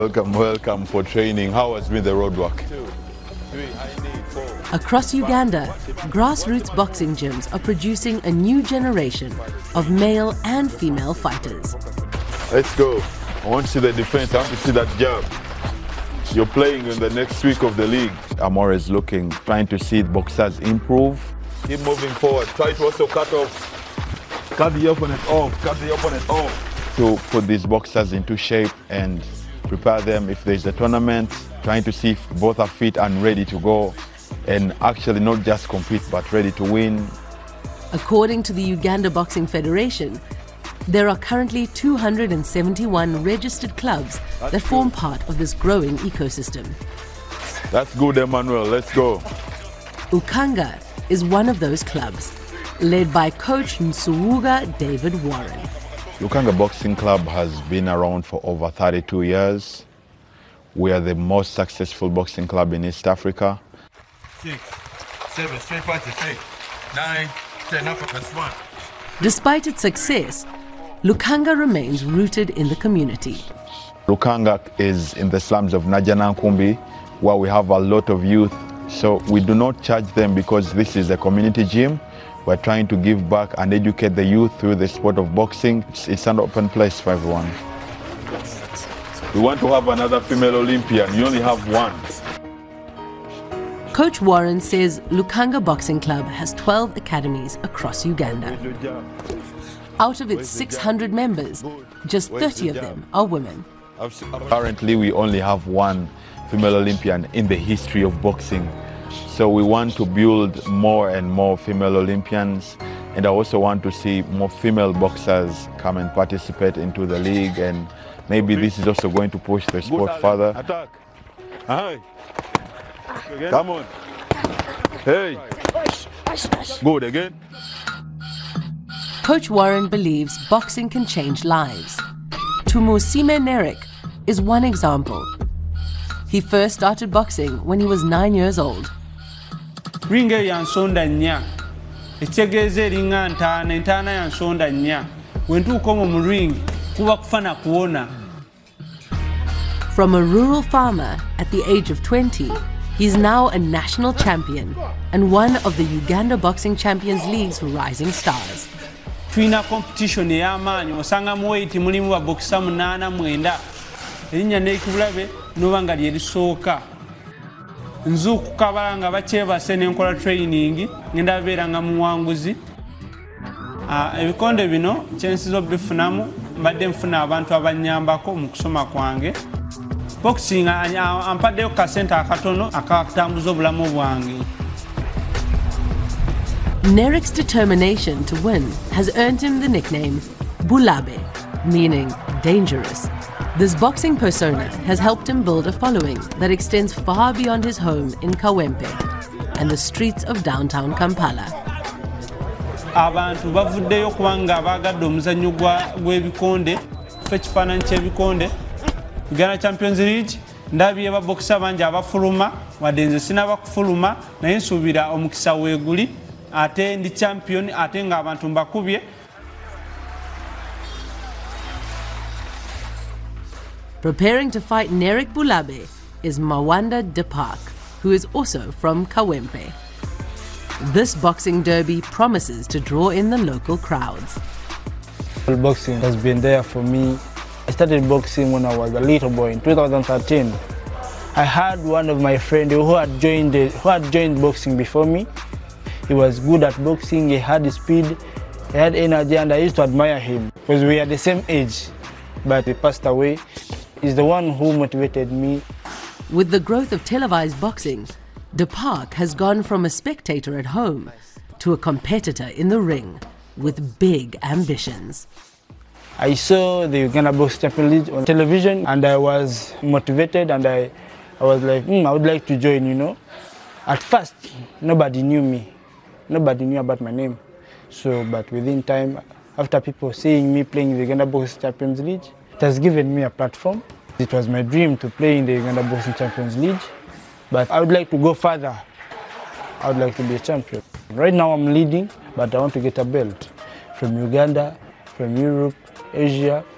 Welcome for training. How has been the roadwork? Across Uganda, grassroots boxing gyms are producing a new generation of male and female fighters. Let's go. I want to see the defense. I want to see that jab. You're playing in the next week of the league. I'm always looking, trying to see boxers improve. Keep moving forward. Try to also cut the opponent off. To put these boxers into shape and prepare them if there's a tournament, trying to see if both are fit and ready to go, and actually not just compete but ready to win. According to the Uganda Boxing Federation, there are currently 271 registered clubs that form part of this growing ecosystem. That's good, Emmanuel. Let's go. Lukanga is one of those clubs, led by coach Nsuwuga David Warren. Lukanga Boxing Club has been around for over 32 years. We are the most successful boxing club in East Africa. 6, 7, 3 punches, 8, 9, 10, that's 1. Despite its success, Lukanga remains rooted in the community. Lukanga is in the slums of Najjanankumbi, where we have a lot of youth. So we do not charge them because this is a community gym. We're trying to give back and educate the youth through the sport of boxing. It's an open place for everyone. We want to have another female Olympian. You only have one. Coach Warren says Lukanga Boxing Club has 12 academies across Uganda. Out of its 600 members, just 30 of them are women. Currently, we only have one female Olympian in the history of boxing. So we want to build more and more female Olympians, and I also want to see more female boxers come and participate into the league, and maybe this is also going to push the sport further. Attack. Come on. Hey. Good again. Coach Warren believes boxing can change lives. Tumusime Nerik is one example. He first started boxing when he was 9 years old. Ringe yansonda nya. Echegeze ringa ntana yansonda nya. Wentu komo mu ring kuba kufana kuona. From a rural farmer at the age of 20, he's now a national champion and one of the Uganda Boxing Champions League's rising stars. Twina competition y'amaanyi osanga mu weight mulimu ba boxer 8-9. Erinnya n'ekibulabe n'obanga lye lisooka. Nzuku kabalanga bakyebase n'enkola training ngenda beera nga muwanguzi. Ebikonde bino kyensiza obifunamu mbadde nfuna abantu abanyambako mu kusoma kwange. Boxing ampaddeyo kasente akatono akatambuza obulamu bwange. Nerik's determination to win has earned him the nickname Bulabe, meaning dangerous. This boxing persona has helped him build a following that extends far beyond his home in Kawempe and the streets of downtown Kampala. Abantu bavuddeyo kubanga bagadde omuzannyo gw'ebikonde, ekifaananyi ky'ebikonde. Uganda Champions League, ndabye ba boxer bangi abafuluma, wadde nze sinaba kufuluma, naye nsuubira omukisa weeguli, ate ndi champion, ate nga abantu mbakubye. Preparing to fight Nerik Bulabe is Mawanda Depark, who is also from Kawempe. This boxing derby promises to draw in the local crowds. Boxing has been there for me. I started boxing when I was a little boy in 2013. I had one of my friends who had joined boxing before me. He was good at boxing, he had speed, he had energy, and I used to admire him because we are the same age, but he passed away. He's the one who motivated me. With the growth of televised boxing, Depark has gone from a spectator at home to a competitor in the ring with big ambitions. I saw the Uganda Boxing Champions League on television and I was motivated, and I was like, I would like to join, you know. At first, nobody knew me. Nobody knew about my name. But within time, after people seeing me playing the Uganda Boxing Champions League, it has given me a platform. It was my dream to play in the Uganda Boxing Champions League, but I would like to go further. I would like to be a champion. Right now I'm leading, but I want to get a belt from Uganda, from Europe, Asia,